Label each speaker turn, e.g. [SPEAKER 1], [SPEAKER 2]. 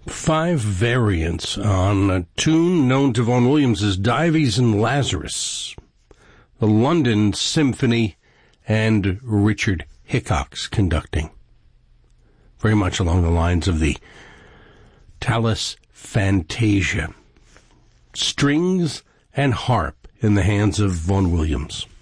[SPEAKER 1] 5 variants on a tune known to Vaughan Williams as Dives and Lazarus, the London Symphony, and Richard Hickox conducting. Very much along the lines of the Tallis Fantasia. Strings and harp in the hands of Vaughan Williams.